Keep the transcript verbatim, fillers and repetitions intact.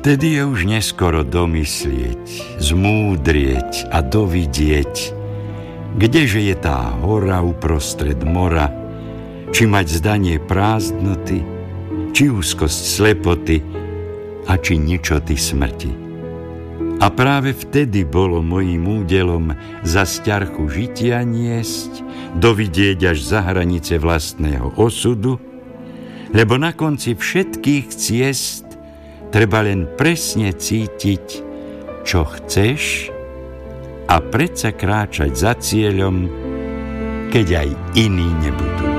Vtedy je už neskoro domyslieť, zmúdrieť a dovidieť, kdeže je tá hora uprostred mora, či mať zdanie prázdnoty, či úzkosť slepoty a či ničoty smrti. A práve vtedy bolo mojím údelom za sťarchu žitia niesť, dovidieť až za hranice vlastného osudu, lebo na konci všetkých ciest treba len presne cítiť, čo chceš a predsa kráčať za cieľom, keď aj iní nebudú.